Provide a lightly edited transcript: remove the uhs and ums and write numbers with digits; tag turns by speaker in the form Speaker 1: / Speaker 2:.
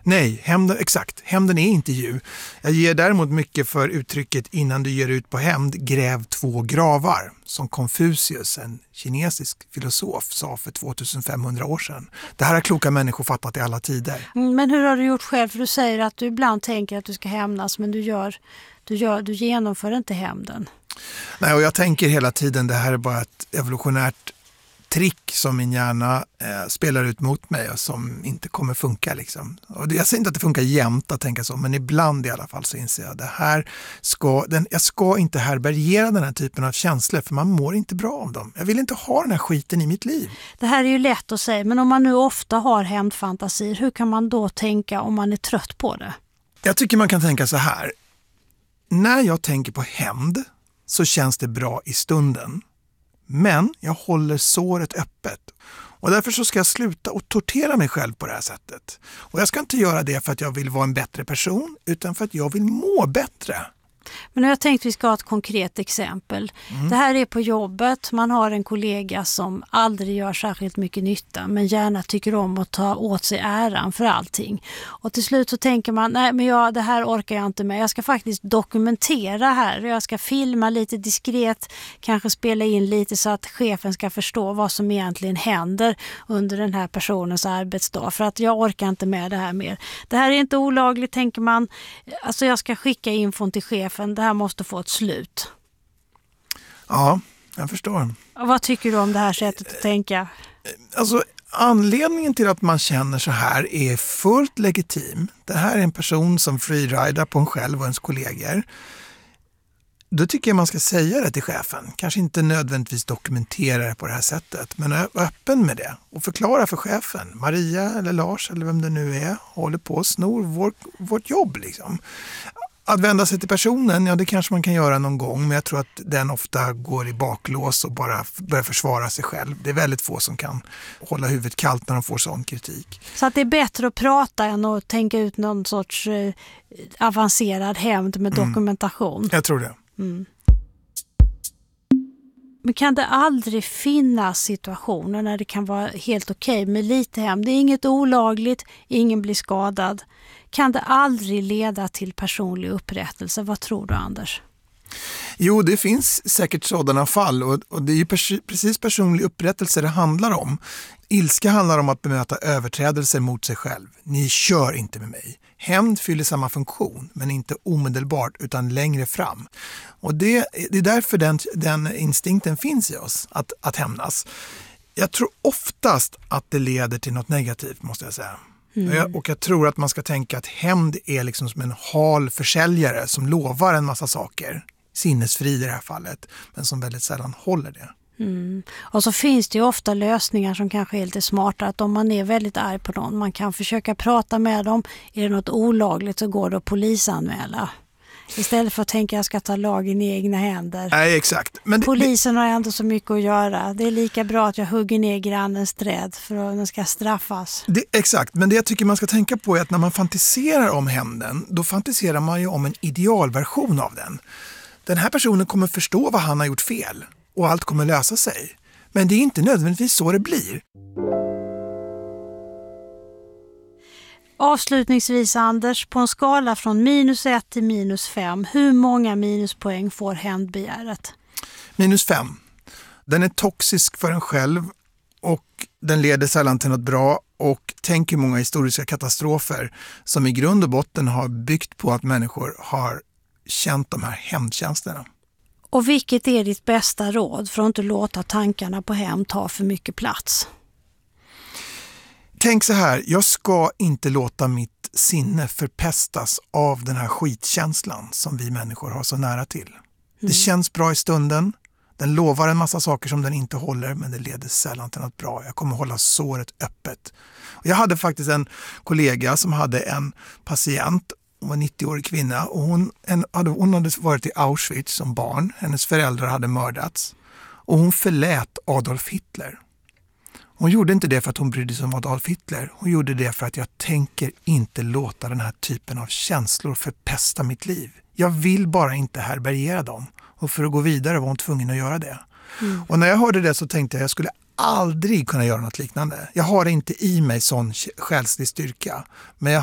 Speaker 1: Nej, exakt. Hämnden är inte ljuv. Jag ger däremot mycket för uttrycket innan du ger ut på hämnd, gräv 2 gravar. Som Konfucius, en kinesisk filosof, sa för 2500 år sedan. Det här har kloka människor fattat i alla tider.
Speaker 2: Men hur har du gjort själv? För du säger att du ibland tänker att du ska hämnas, men du genomför inte hämnden.
Speaker 1: Nej, och jag tänker hela tiden, det här är bara ett evolutionärt trick som min hjärna spelar ut mot mig och som inte kommer funka liksom. Och jag säger inte att det funkar jämt att tänka så, men ibland i alla fall så inser jag att jag ska inte härbärgera den här typen av känslor, för man mår inte bra av dem. Jag vill inte ha den här skiten i mitt liv.
Speaker 2: Det här är ju lätt att säga, men om man nu ofta har hämndfantasier, hur kan man då tänka om man är trött på det?
Speaker 1: Jag tycker man kan tänka så här. När jag tänker på hämnd så känns det bra i stunden. Men jag håller såret öppet. Och därför så ska jag sluta och tortera mig själv på det här sättet. Och jag ska inte göra det för att jag vill vara en bättre person, utan för att jag vill må bättre.
Speaker 2: Men nu har jag tänkt att vi ska ha ett konkret exempel. Det här är på jobbet. Man har en kollega som aldrig gör särskilt mycket nytta, men gärna tycker om att ta åt sig äran för allting. Och till slut så tänker man, nej men det här orkar jag inte med. Jag ska faktiskt dokumentera här. Jag ska filma lite diskret, kanske spela in lite så att chefen ska förstå vad som egentligen händer under den här personens arbetsdag. För att jag orkar inte med det här mer. Det här är inte olagligt, tänker man. Alltså jag ska skicka infon till chefen. Det här måste få ett slut.
Speaker 1: Ja, jag förstår.
Speaker 2: Och vad tycker du om det här sättet att tänka?
Speaker 1: Alltså, anledningen till att man känner så här är fullt legitim. Det här är en person som freeridar på en själv och ens kollegor. Då tycker jag man ska säga det till chefen. Kanske inte nödvändigtvis dokumentera det på det här sättet, men är öppen med det och förklara för chefen. Maria eller Lars eller vem det nu är håller på och snor vårt jobb liksom. Att vända sig till personen, ja det kanske man kan göra någon gång, men jag tror att den ofta går i baklås och bara börjar försvara sig själv. Det är väldigt få som kan hålla huvudet kallt när de får sån kritik.
Speaker 2: Så att det är bättre att prata än att tänka ut någon sorts avancerad hämnd med dokumentation?
Speaker 1: Jag tror det.
Speaker 2: Men kan det aldrig finnas situationer när det kan vara helt okej med lite hämnd? Det är inget olagligt, ingen blir skadad. Kan det aldrig leda till personlig upprättelse? Vad tror du, Anders?
Speaker 1: Jo, det finns säkert sådana fall och det är ju precis personlig upprättelse det handlar om. Ilska handlar om att bemöta överträdelser mot sig själv. Ni kör inte med mig. Hämnd fyller samma funktion, men inte omedelbart utan längre fram. Och det är därför den instinkten finns i oss, att hämnas. Jag tror oftast att det leder till något negativt, måste jag säga. Och jag tror att man ska tänka att hämnd är liksom som en hal försäljare som lovar en massa saker. Sinnesfrid i det här fallet, men som väldigt sällan håller det.
Speaker 2: Och så finns det ju ofta lösningar som kanske är lite smarta, att om man är väldigt arg på någon, man kan försöka prata med dem. Är det något olagligt så går det att polisanmäla. Istället för att tänka att jag ska ta lagen i egna händer.
Speaker 1: Nej, exakt. Men
Speaker 2: polisen har ändå så mycket att göra. Det är lika bra att jag hugger ner grannens träd för att den ska straffas.
Speaker 1: Exakt, men det jag tycker man ska tänka på är att när man fantiserar om hämnden, då fantiserar man ju om en idealversion av den. Den här personen kommer förstå vad han har gjort fel och allt kommer lösa sig. Men det är inte nödvändigtvis så det blir.
Speaker 2: Avslutningsvis, Anders, på en skala från -1 till -5, hur många minuspoäng får hämndbegäret?
Speaker 1: -5. Den är toxisk för en själv och den leder sällan till något bra, och tänker många historiska katastrofer som i grund och botten har byggt på att människor har känt de här hämndkänslorna.
Speaker 2: Och vilket är ditt bästa råd för att inte låta tankarna på hämnd ta för mycket plats?
Speaker 1: Tänk så här, jag ska inte låta mitt sinne förpestas av den här skitkänslan som vi människor har så nära till. Det känns bra i stunden, den lovar en massa saker som den inte håller, men det leder sällan till något bra. Jag kommer hålla såret öppet. Och jag hade faktiskt en kollega som hade en patient. Hon var 90-årig kvinna och hon hade varit i Auschwitz som barn. Hennes föräldrar hade mördats. Och hon förlät Adolf Hitler. Hon gjorde inte det för att hon brydde sig om Adolf Hitler. Hon gjorde det för att jag tänker inte låta den här typen av känslor förpesta mitt liv. Jag vill bara inte härbärgera dem. Och för att gå vidare var hon tvungen att göra det. Och när jag hörde det så tänkte jag skulle aldrig kunna göra något liknande. Jag har inte i mig sån själslig styrka. Men jag